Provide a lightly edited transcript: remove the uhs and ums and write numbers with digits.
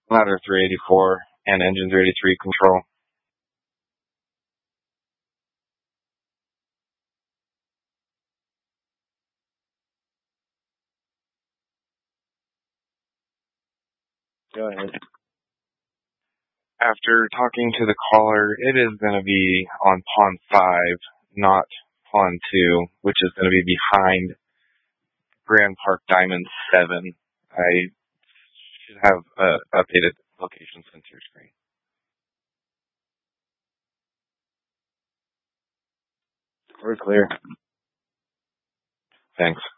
Ladder 384 and engine 383 control. Go ahead. After talking to the caller, it is going to be on pond 5, not pond 2, which is going to be behind Grand Park Diamond 7. I should have updated location sensor screen. We're clear. Thanks.